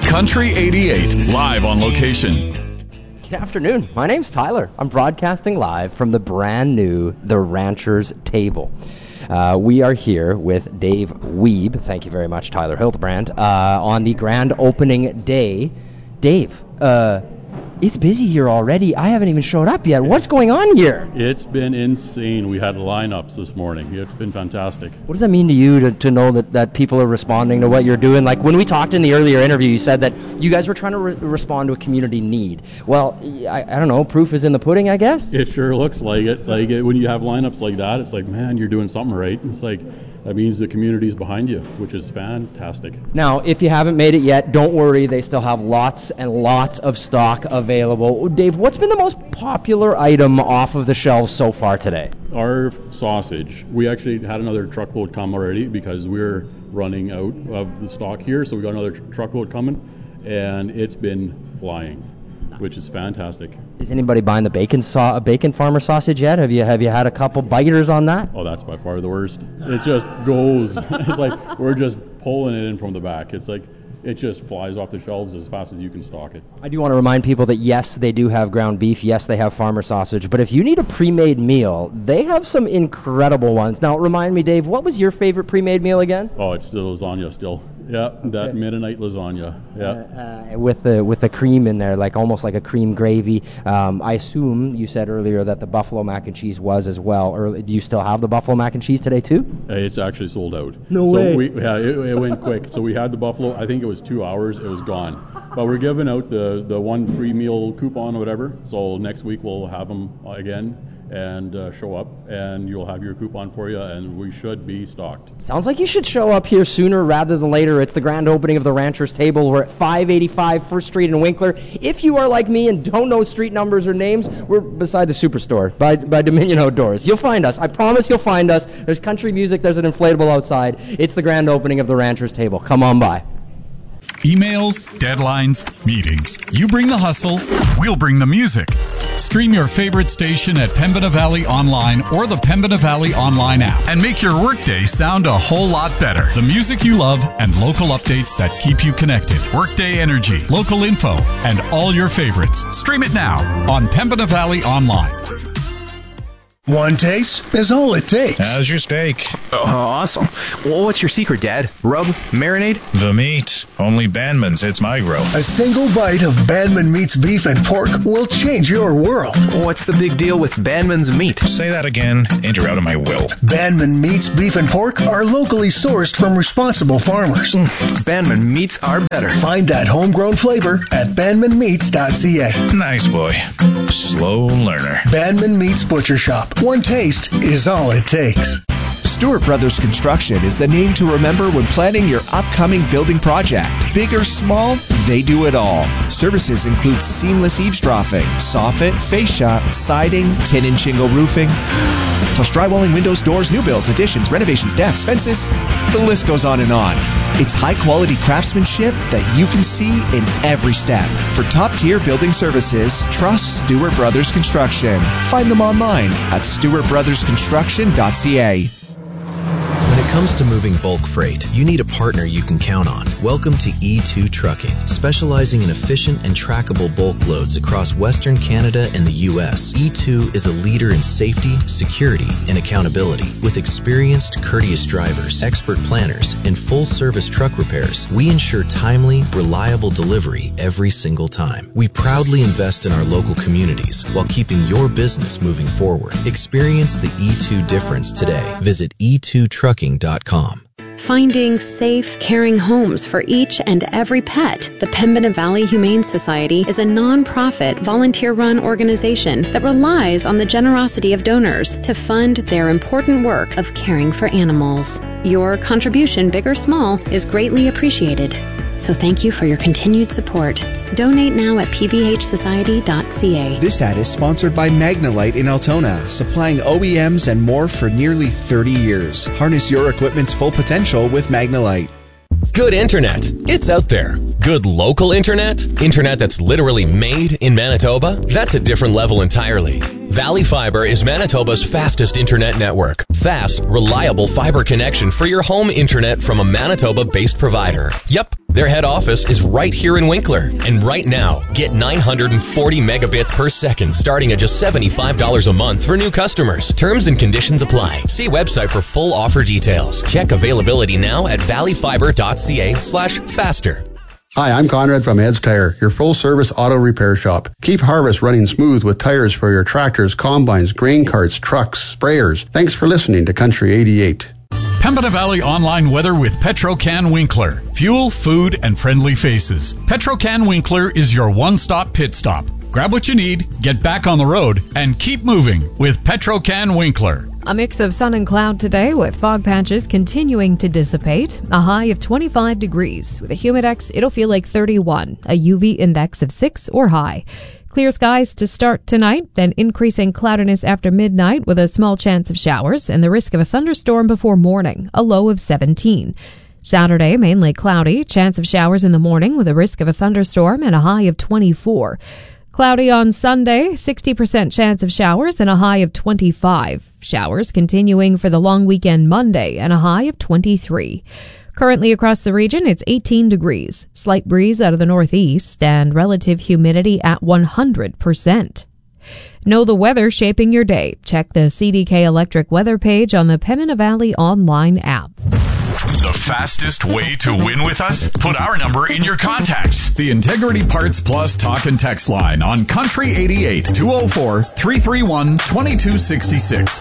Country 88, live on location. Good afternoon. My name's Tyler. I'm broadcasting live from the brand new The Rancher's Table. We are here with Dave Wiebe. Thank you very much, Tyler Hildebrand, on the grand opening day. Dave, it's busy here already. I haven't even showed up yet. What's going on here? It's been insane. We had lineups this morning. It's been fantastic. What does that mean to you to know that people are responding to what you're doing? Like when we talked in the earlier interview, you said that you guys were trying to respond to a community need. Well, I don't know. Proof is in the pudding, I guess? It sure looks like it. When you have lineups like that, it's like, man, you're doing something right. It's like, that means the community's behind you, which is fantastic. Now, if you haven't made it yet, don't worry. They still have lots and lots of stock available. Dave, what's been the most popular item off of the shelves so far today? Our sausage. We actually had another truckload come already because we're running out of the stock here, so we got another truckload coming, and it's been flying, which is fantastic. Is anybody buying the bacon farmer sausage yet? Have you had a couple biters on that? Oh, that's by far the worst. It just goes. It's like we're just pulling it in from the back. It's like it just flies off the shelves as fast as you can stock it. I do want to remind people that yes, they do have ground beef. Yes, they have farmer sausage. But if you need a pre-made meal, they have some incredible ones. Now, remind me, Dave, what was your favorite pre-made meal again? Oh, it's the lasagna still. Yeah, that Mennonite lasagna. Yeah, with the cream in there, like almost like a cream gravy. I assume you said earlier that the buffalo mac and cheese was as well. Do you still have the buffalo mac and cheese today too? It's actually sold out. No way. It went quick. So we had the buffalo. I think it was 2 hours. It was gone. But we're giving out the one free meal coupon or whatever. So next week we'll have them again. And show up, and you'll have your coupon for you, and we should be stocked. Sounds like you should show up here sooner rather than later. It's the grand opening of the Rancher's Table. We're at 585 First Street in Winkler. If you are like me and don't know street numbers or names, we're beside the Superstore by Dominion Outdoors. You'll find us. I promise you'll find us. There's country music. There's an inflatable outside. It's the grand opening of the Rancher's Table. Come on by. Emails, deadlines, meetings. You bring the hustle, we'll bring the music. Stream your favorite station at Pembina Valley Online or the Pembina Valley Online app and make your workday sound a whole lot better. The music you love and local updates that keep you connected. Workday energy, local info, and all your favorites. Stream it now on Pembina Valley Online. One taste is all it takes. How's your steak? Oh, awesome. Well, what's your secret, Dad? Rub? Marinade? The meat. Only Bandman's hits my grill. A single bite of Bandman Meat's beef and pork will change your world. What's the big deal with Bandman's meat? Say that again, and you're out of my will. Bandman Meat's beef and pork are locally sourced from responsible farmers. Bandman Meats are better. Find that homegrown flavor at bandmanmeats.ca. Nice boy. Slow learner. Bandman Meats Butcher Shop. One taste is all it takes. Stewart Brothers Construction is the name to remember when planning your upcoming building project. Big or small, they do it all. Services include seamless eavesdropping, soffit, fascia, siding, tin and shingle roofing, plus drywalling, windows, doors, new builds, additions, renovations, decks, fences. The list goes on and on. It's high-quality craftsmanship that you can see in every step. For top-tier building services, trust Stewart Brothers Construction. Find them online at stewartbrothersconstruction.ca. When it comes to moving bulk freight, you need a partner you can count on. Welcome to E2 Trucking, specializing in efficient and trackable bulk loads across Western Canada and the U.S. E2 is a leader in safety, security, and accountability. With experienced, courteous drivers, expert planners, and full-service truck repairs, we ensure timely, reliable delivery every single time. We proudly invest in our local communities while keeping your business moving forward. Experience the E2 difference today. Visit E2Trucking.com. Finding safe, caring homes for each and every pet, the Pembina Valley Humane Society is a non-profit, volunteer-run organization that relies on the generosity of donors to fund their important work of caring for animals. Your contribution, big or small, is greatly appreciated. So thank you for your continued support. Donate now at pvhsociety.ca. This ad is sponsored by Magnalite in Altona, supplying OEMs and more for nearly 30 years. Harness your equipment's full potential with Magnalite. Good internet. It's out there. Good local internet? Internet that's literally made in Manitoba? That's a different level entirely. Valley Fiber is Manitoba's fastest internet network. Fast, reliable fiber connection for your home internet from a Manitoba-based provider. Yep, their head office is right here in Winkler. And right now, get 940 megabits per second starting at just $75 a month for new customers. Terms and conditions apply. See website for full offer details. Check availability now at valleyfiber.ca/faster. Hi, I'm Conrad from Ed's Tire, your full-service auto repair shop. Keep harvest running smooth with tires for your tractors, combines, grain carts, trucks, sprayers. Thanks for listening to Country 88. Pembina Valley Online Weather with Petro-Can Winkler. Fuel, food, and friendly faces. Petro-Can Winkler is your one-stop pit stop. Grab what you need, get back on the road, and keep moving with Petro-Can Winkler. A mix of sun and cloud today with fog patches continuing to dissipate. A high of 25 degrees. With a humidex, it'll feel like 31. A UV index of 6 or high. Clear skies to start tonight, then increasing cloudiness after midnight with a small chance of showers and the risk of a thunderstorm before morning. A low of 17. Saturday, mainly cloudy. Chance of showers in the morning with a risk of a thunderstorm and a high of 24. Cloudy on Sunday, 60% chance of showers and a high of 25. Showers continuing for the long weekend Monday and a high of 23. Currently across the region, it's 18 degrees. Slight breeze out of the northeast and relative humidity at 100%. Know the weather shaping your day. Check the CDK Electric weather page on the Pembina Valley online app. The fastest way to win with us? Put our number in your contacts. The Integrity Parts Plus talk and text line on Country 88 204-331-2266.